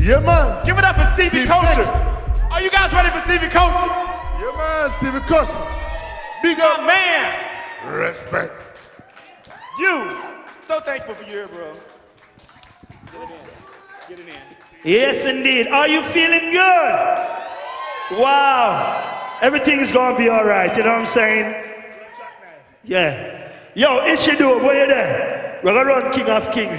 Yeah, man. Give it up for Stevie Steve Culture. Flex. Are you guys ready for Stevie Culture? Yeah, man, Stevie Culture. Big My up. man. Respect. You. So thankful for you here, bro. Get it in. Get it in. Yes, indeed. Are you feeling good? Wow. Everything is going to be all right. You know what I'm saying? Yeah. Yo, Ishidu, where you there? We're going to run King of Kings.